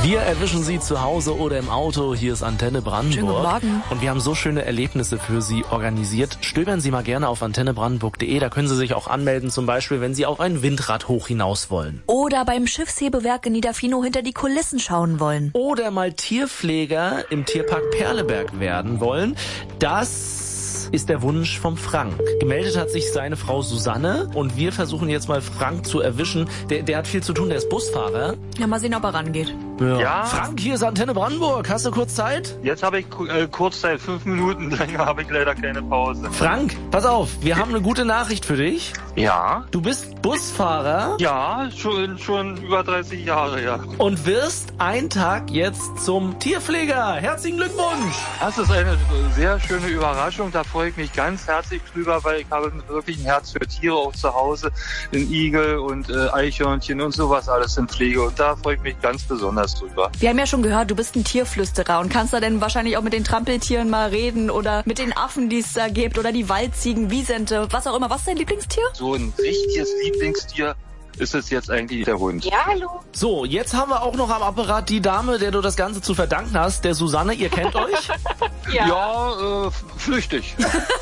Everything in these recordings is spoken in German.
Wir erwischen Sie zu Hause oder im Auto. Hier ist Antenne Brandenburg. Schönen guten Morgen. Und wir haben so schöne Erlebnisse für Sie organisiert. Stöbern Sie mal gerne auf antennebrandenburg.de. Da können Sie sich auch anmelden, zum Beispiel, wenn Sie auf ein Windrad hoch hinaus wollen. Oder beim Schiffshebewerk in Niederfinow hinter die Kulissen schauen wollen. Oder mal Tierpfleger im Tierpark Perleberg werden wollen. Das ist der Wunsch vom Frank. Gemeldet hat sich seine Frau Susanne und wir versuchen jetzt mal Frank zu erwischen. Der hat viel zu tun, der ist Busfahrer. Ja, mal sehen, ob er rangeht. Ja. Frank, hier ist Antenne Brandenburg. Hast du kurz Zeit? Jetzt habe ich kurz Zeit, 5 Minuten, länger habe ich leider keine Pause. Frank, pass auf, wir haben eine gute Nachricht für dich. Ja? Du bist Busfahrer Ja, schon über 30 Jahre, ja. und wirst einen Tag jetzt zum Tierpfleger. Herzlichen Glückwunsch! Das ist eine sehr schöne Überraschung, da freue ich mich ganz herzlich drüber, weil ich habe wirklich ein Herz für Tiere auch zu Hause, den Igel und Eichhörnchen und sowas alles in Pflege und da freue ich mich ganz besonders drüber. Wir haben ja schon gehört, du bist ein Tierflüsterer und kannst da denn wahrscheinlich auch mit den Trampeltieren mal reden oder mit den Affen, die es da gibt oder die Waldziegen, Wiesente, was auch immer. Was ist dein Lieblingstier? So ein richtiges Lieblingstier ist es jetzt eigentlich der Hund. Ja, hallo. So, jetzt haben wir auch noch am Apparat die Dame, der du das Ganze zu verdanken hast, der Susanne. Ihr kennt euch? Ja, flüchtig.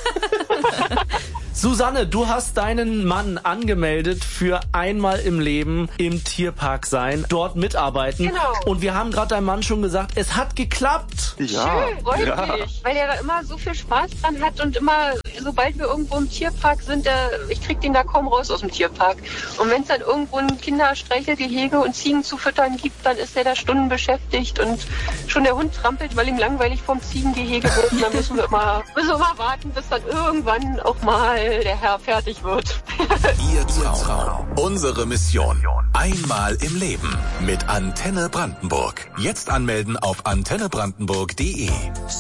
Susanne, du hast deinen Mann angemeldet für einmal im Leben im Tierpark sein, dort mitarbeiten. Genau. Und wir haben gerade deinem Mann schon gesagt, es hat geklappt. Ja, Schön, freut mich. Weil er da immer so viel Spaß dran hat und immer, sobald wir irgendwo im Tierpark sind, ich krieg den da kaum raus aus dem Tierpark. Und wenn es dann irgendwo ein Kinderstreichelgehege und Ziegen zu füttern gibt, dann ist er da Stunden beschäftigt und schon der Hund trampelt, weil ihm langweilig vom Ziegengehege wird. Und dann müssen wir immer warten, bis dann irgendwann auch mal der Herr fertig wird. Ihr Traum. Unsere Mission. Einmal im Leben mit Antenne Brandenburg. Jetzt anmelden auf antennebrandenburg.de.